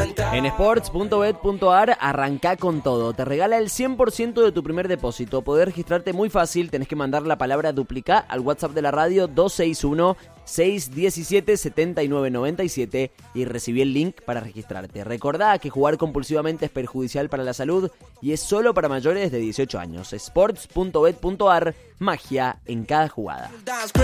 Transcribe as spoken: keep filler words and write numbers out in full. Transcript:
En sports punto bet punto ar arrancá con todo. Te regala el cien por ciento de tu primer depósito. Podés registrarte muy fácil. Tenés que mandar la palabra duplicá al WhatsApp de la radio dos seis uno, seis uno siete, siete nueve nueve siete y recibí el link para registrarte. Recordá que jugar compulsivamente es perjudicial para la salud y es solo para mayores de dieciocho años. sports punto bet punto ar, magia en cada jugada.